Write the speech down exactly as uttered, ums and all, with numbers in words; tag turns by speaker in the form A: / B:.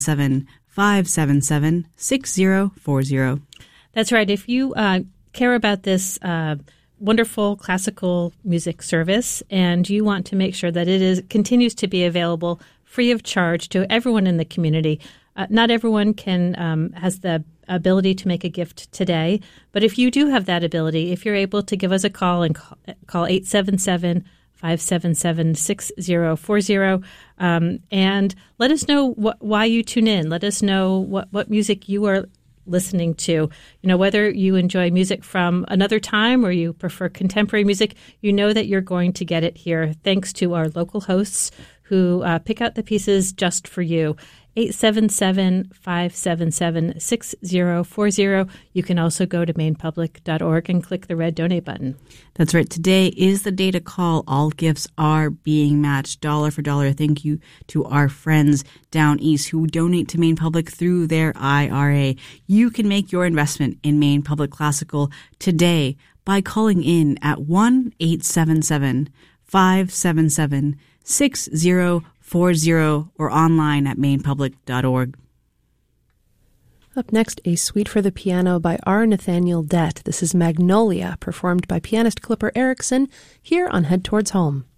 A: seven five seven seven six zero four zero.
B: That's right. If you uh, care about this uh, wonderful classical music service and you want to make sure that it is continues to be available free of charge to everyone in the community, uh, not everyone can um, has the ability to make a gift today. But if you do have that ability, if you're able to give us a call and call, call eight seven seven, five seven seven, six zero four zero um, and let us know wh- why you tune in. Let us know what, what music you are listening to. You know, whether you enjoy music from another time or you prefer contemporary music, you know that you're going to get it here thanks to our local hosts who uh, pick out the pieces just for you. eight seven seven, five seven seven, six zero four zero. You can also go to maine public dot org and click the red donate button.
A: That's right. Today is the day to call. All gifts are being matched dollar for dollar. Thank you to our friends down east who donate to Maine Public through their I R A. You can make your investment in Maine Public Classical today by calling in at one eight seven seven, five seven seven, six zero four zero or online at maine public dot org.
C: Up next, a suite for the piano by R. Nathaniel Dett. This is Magnolia, performed by pianist Clipper Erickson, here on Head Towards Home.